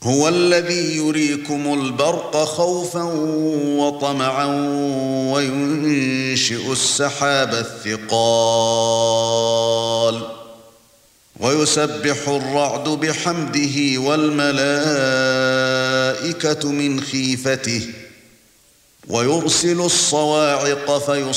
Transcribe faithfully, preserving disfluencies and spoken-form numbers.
هُوَ الَّذِي يُرِيكُمُ الْبَرْقَ خَوْفًا وَطَمَعًا وَيُنشِئُ السَّحَابَ الثِّقَالَ وَيُسَبِّحُ الرَّعْدُ بِحَمْدِهِ وَالْمَلَائِكَةُ مِنْ خِيفَتِهِ وَيُرْسِلُ الصَّوَاعِقَ فَيُصْبِحُ